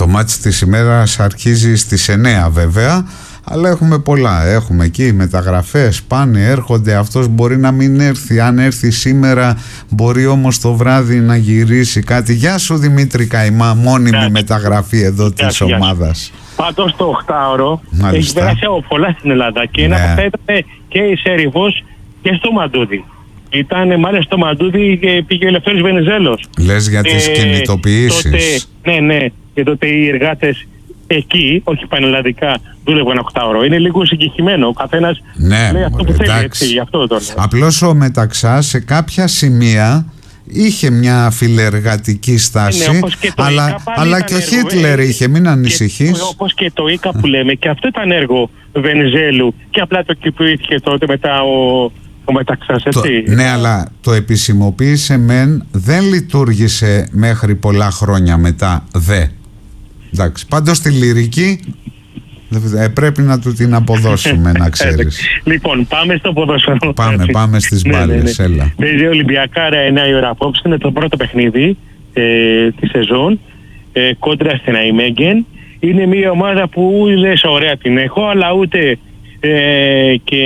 μάτς της ημέρας αρχίζει στις 9 βέβαια, αλλά έχουμε πολλά. Έχουμε εκεί μεταγραφές, πάνε, έρχονται. Αυτός μπορεί να μην έρθει. Αν έρθει σήμερα, μπορεί όμως το βράδυ να γυρίσει κάτι. Γεια σου Δημήτρη Καϊμά, μόνιμη μεταγραφή εδώ της ομάδας. Πάντως το 8ωρο έχει περάσει από πολλά στην Ελλάδα και ένα από αυτά ήταν και η Σέριφος και στο Μαντούδι. Ήταν μάλιστα στο Μαντούδι και πήγε ο Ελευθέρης Βενιζέλος. Λες για τις κινητοποιήσεις. Ναι. Και τότε οι εργάτες εκεί, όχι πανελλαδικά, δούλευαν 8ωρο. Είναι λίγο συγκεκριμένο. Ο καθένας λέει αυτό που θέλει. Έτσι, γι' αυτό το λέω. Απλώς ο Μεταξάς σε κάποια σημεία είχε μια φιλεργατική στάση, αλλά και ο Χίτλερ είχε, μην ανησυχείς. Όπως και το ΙΚΑ που λέμε, και αυτό ήταν έργο Βενιζέλου και απλά το κυπήθηκε τότε μετά ο Μεταξάς, έτσι. Ναι, αλλά το επισημοποίησε μεν, δεν λειτουργήσε μέχρι πολλά χρόνια μετά Εντάξει, πάντως στη λυρική πρέπει να του την αποδώσουμε, να ξέρεις. Λοιπόν, πάμε στο ποδόσφαιρο. Πάμε στις μπάλες, έλα. Παίζει Ολυμπιακάρα 9 η ώρα απόψε, είναι το πρώτο παιχνίδι τη σεζόν, κόντρα στην Αϊμέγγεν. Είναι μια ομάδα που λες ωραία την έχω, αλλά ούτε και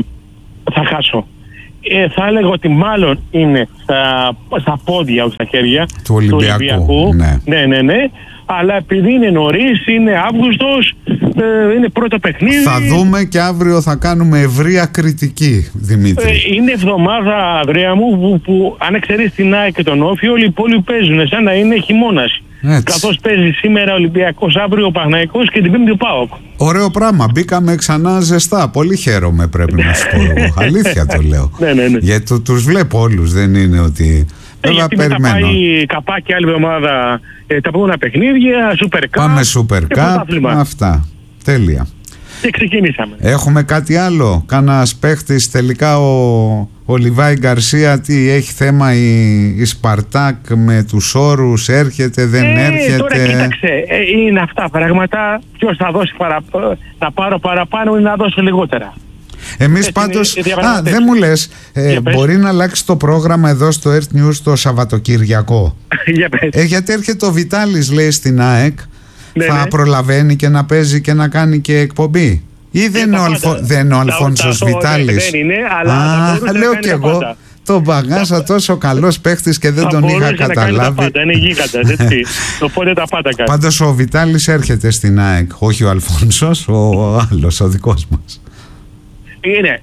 θα χάσω. Θα έλεγα ότι μάλλον είναι στα πόδια, όχι στα χέρια του Ολυμπιακού. Ναι. Αλλά επειδή είναι νωρίς, είναι Αύγουστος, είναι πρώτο παιχνίδι. Θα δούμε και αύριο θα κάνουμε ευρεία κριτική, Δημήτρη. Είναι εβδομάδα, Ανδρέα μου, που αν εξαιρείς την ΑΕΚ και τον Όφη, όλοι οι υπόλοιποι παίζουν σαν να είναι χειμώνας. Καθώς παίζει σήμερα ο Ολυμπιακός, αύριο ο Παναθηναϊκός και την Πέμπτη ο ΠΑΟΚ. Ωραίο πράγμα. Μπήκαμε ξανά ζεστά. Πολύ χαίρομαι, πρέπει να σου πω εγώ. Αλήθεια το λέω. Ναι. Γιατί τους βλέπω όλους. Δεν είναι ότι. Βέβαια περιμένω. Θα πάει καπάκι άλλη εβδομάδα τα επόμενα παιχνίδια, Super Cup. Πάμε Super Cup. Αυτά. Τέλεια. Και ξεκινήσαμε. Έχουμε κάτι άλλο. Κάνας παίχτης τελικά ο Λιβάη Γκαρσία, τι έχει θέμα η Σπαρτάκ με τους όρους, έρχεται, δεν έρχεται. Τώρα κοίταξε, είναι αυτά πράγματα. Ποιος θα δώσει θα πάρω παραπάνω ή να δώσω λιγότερα. Εμείς πάντως, δεν μου λες, μπορεί να αλλάξει το πρόγραμμα εδώ στο Earth News το Σαββατοκυριακό. Γιατί έρχεται ο Βιτάλης, λέει, στην ΑΕΚ, θα προλαβαίνει και να παίζει και να κάνει και εκπομπή. Ή δεν είναι ο Αλφόνσος Βιτάλης? Δεν είναι, αλλά λέω κι εγώ. Τον Παγάσα, τόσο καλός παίχτης και δεν τον είχα καταλάβει. Είναι γίγαντας, έτσι. Οπότε τα πάντα κάνει. Πάντως ο Βιτάλης έρχεται στην ΑΕΚ, όχι ο Αλφόνσος, ο άλλος, ο δικός μας. Είναι,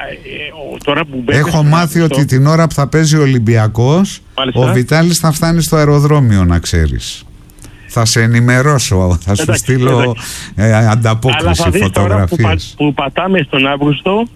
τώρα που έχω μάθει ότι την ώρα που θα παίζει ο Ολυμπιακός, ο Βιτάλης θα φτάνει στο αεροδρόμιο, να ξέρεις. Θα σε ενημερώσω, θα σου στείλω ανταπόκριση, φωτογραφίες. Που πατάμε στον Αύγουστο,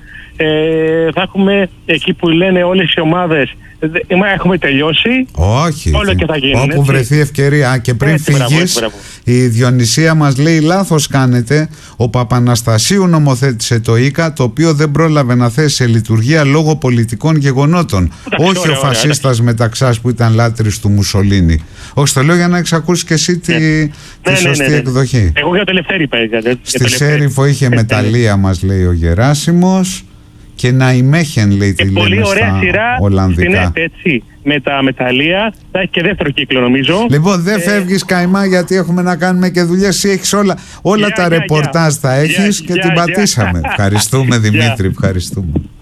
θα έχουμε εκεί που λένε όλες οι ομάδες έχουμε τελειώσει. Όχι, όλο και θα γίνει, όπου έτσι βρεθεί ευκαιρία. Και πριν φύγεις, η Διονυσία μας λέει λάθος κάνετε. Ο Παπαναστασίου νομοθέτησε το ΙΚΑ, το οποίο δεν πρόλαβε να θέσει σε λειτουργία λόγω πολιτικών γεγονότων. Όχι ο φασίστας Μεταξάς που ήταν λάτρης του Μουσολίνη. Όχι, το λέω για να εξακούσεις και εσύ τη σωστή εκδοχή. Εγώ για το Ελευθέρη παίζα. Στη Σέριφο είχε μεταλλεία, μας λέει ο Γεράσιμος. Και να ημέχεν, λέει, τη λένε στα Ολλανδικά. Έτσι, με τα μεταλλεία, θα έχει και δεύτερο κύκλο, νομίζω. Λοιπόν, δεν φεύγεις, Καϊμά, γιατί έχουμε να κάνουμε και δουλειές. Εσύ έχεις όλα τα ρεπορτάζ θα έχεις και την πατήσαμε. Ευχαριστούμε, Δημήτρη, ευχαριστούμε.